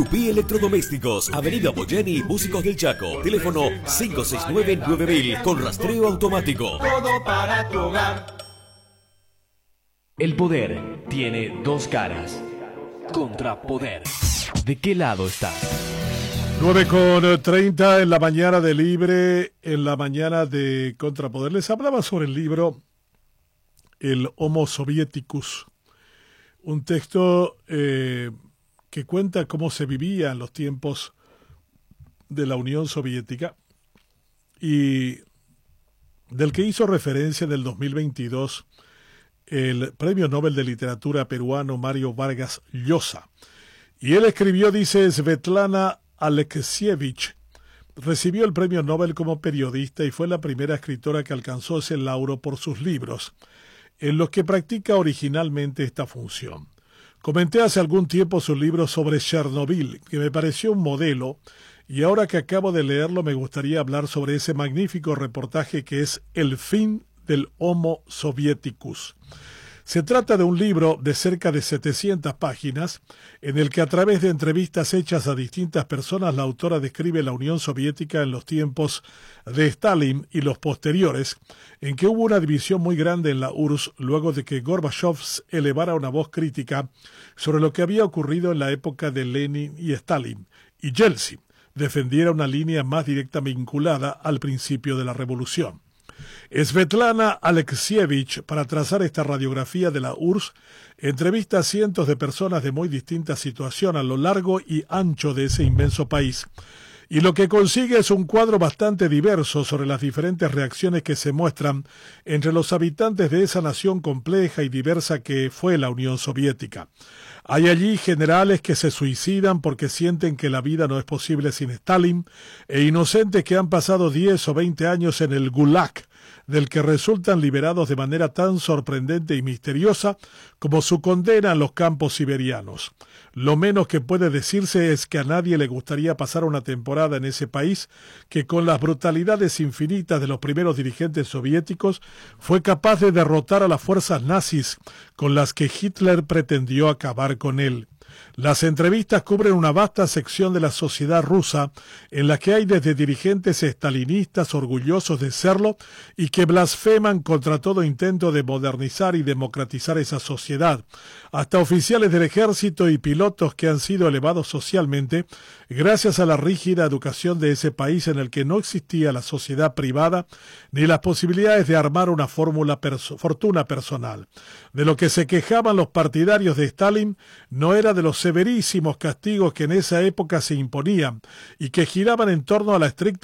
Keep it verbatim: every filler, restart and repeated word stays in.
Tupi Electrodomésticos, Avenida Boyani, Músicos del Chaco. Teléfono cinco seis nueve nueve mil con rastreo automático. Todo para tu hogar. El poder tiene dos caras. Contrapoder. ¿De qué lado estás? nueve con treinta en la mañana de Libre, en la mañana de Contrapoder. Les hablaba sobre el libro El Homo Sovieticus, un texto eh, que cuenta cómo se vivía en los tiempos de la Unión Soviética y del que hizo referencia en el dos mil veintidós el Premio Nobel de Literatura peruano Mario Vargas Llosa. Y él escribió, dice, Svetlana Alexievich recibió el Premio Nobel como periodista y fue la primera escritora que alcanzó ese lauro por sus libros, en los que practica originalmente esta función. Comenté hace algún tiempo su libro sobre Chernobyl, que me pareció un modelo, y ahora que acabo de leerlo me gustaría hablar sobre ese magnífico reportaje que es El fin del Homo Sovieticus. Se trata de un libro de cerca de setecientas páginas, en el que a través de entrevistas hechas a distintas personas la autora describe la Unión Soviética en los tiempos de Stalin y los posteriores, en que hubo una división muy grande en la U R S S luego de que Gorbachev elevara una voz crítica sobre lo que había ocurrido en la época de Lenin y Stalin, y Yeltsin defendiera una línea más directa vinculada al principio de la revolución. Svetlana Alexievich, para trazar esta radiografía de la U R S S, entrevista a cientos de personas de muy distinta situación a lo largo y ancho de ese inmenso país, y lo que consigue es un cuadro bastante diverso sobre las diferentes reacciones que se muestran entre los habitantes de esa nación compleja y diversa que fue la Unión Soviética. Hay allí generales que se suicidan porque sienten que la vida no es posible sin Stalin, e inocentes que han pasado diez o veinte años en el Gulag, del que resultan liberados de manera tan sorprendente y misteriosa como su condena en los campos siberianos. Lo menos que puede decirse es que a nadie le gustaría pasar una temporada en ese país que, con las brutalidades infinitas de los primeros dirigentes soviéticos, fue capaz de derrotar a las fuerzas nazis con las que Hitler pretendió acabar con él. Las entrevistas cubren una vasta sección de la sociedad rusa, en la que hay desde dirigentes estalinistas orgullosos de serlo y que blasfeman contra todo intento de modernizar y democratizar esa sociedad, hasta oficiales del ejército y pilotos que han sido elevados socialmente gracias a la rígida educación de ese país en el que no existía la sociedad privada ni las posibilidades de armar una fórmula perso- fortuna personal. De lo que se quejaban los partidarios de Stalin no era de los severísimos castigos que en esa época se imponían y que giraban en torno a la estricta